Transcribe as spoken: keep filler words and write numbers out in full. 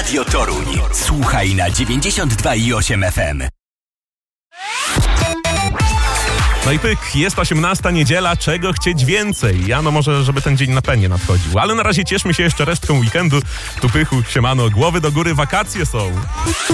Radio Toruń. Słuchaj na dziewięćdziesiąt dwa i osiem F M. No i pyk, jest osiemnasta niedziela, czego chcieć więcej? Ja no może, żeby ten dzień na pewnie nadchodził. Ale na razie cieszmy się jeszcze resztką weekendu. Tu Pychu, siemano, głowy do góry, wakacje są.